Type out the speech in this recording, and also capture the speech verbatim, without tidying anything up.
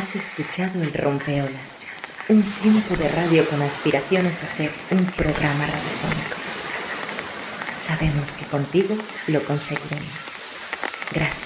Has escuchado El Rompeolas, un tiempo de radio con aspiraciones a ser un programa radiofónico. Sabemos que contigo lo conseguiremos. Gracias.